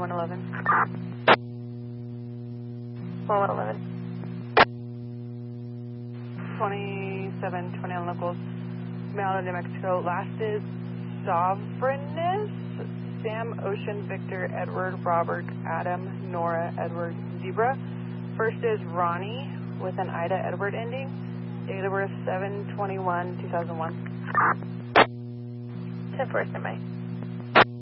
1111. 1111. 2720 on locals. Mail to New Mexico. Last is Sovereignness. Sam, Ocean, Victor, Edward, Robert, Adam, Nora, Edward, Zebra. First is Ronnie with an Ida Edward ending. Date of birth 7/21/2001. 10-4, standby.